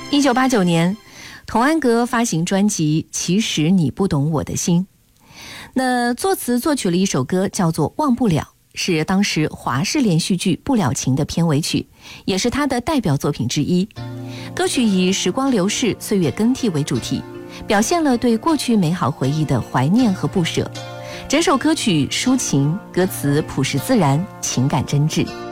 1989年，童安格发行专辑《其实你不懂我的心》，那作词作曲了一首歌叫做《忘不了》，是当时华视连续剧《不了情》的片尾曲，也是他的代表作品之一。歌曲以时光流逝、岁月更替为主题，表现了对过去美好回忆的怀念和不舍。整首歌曲抒情，歌词朴实自然，情感真挚。